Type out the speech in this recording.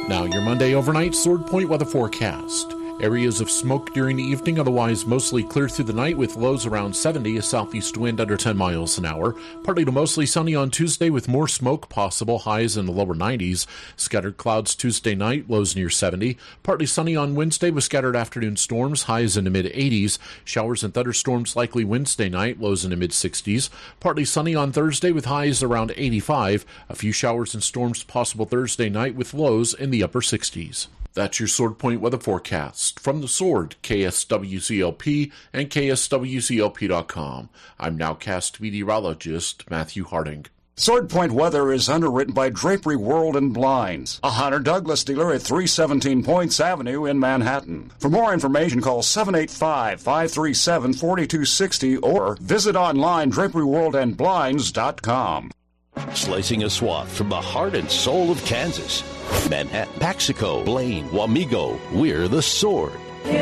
Now your Monday overnight Sword Point weather forecast. Areas of smoke during the evening, otherwise mostly clear through the night with lows around 70, a southeast wind under 10 miles an hour. Partly to mostly sunny on Tuesday with more smoke possible, highs in the lower 90s. Scattered clouds Tuesday night, lows near 70. Partly sunny on Wednesday with scattered afternoon storms, highs in the mid-80s. Showers and thunderstorms likely Wednesday night, lows in the mid-60s. Partly sunny on Thursday with highs around 85. A few showers and storms possible Thursday night with lows in the upper 60s. That's your Sword Point weather forecast. From the Sword, KSWCLP and KSWCLP.com. I'm nowcast meteorologist Matthew Harding. Sword Point weather is underwritten by Drapery World and Blinds, a Hunter Douglas dealer at 317 Points Avenue in Manhattan. For more information, call 785-537-4260 or visit online draperyworldandblinds.com. Slicing a swath from the heart and soul of Kansas. Manhattan, Paxico, Blaine, Wamego, we're the Sword.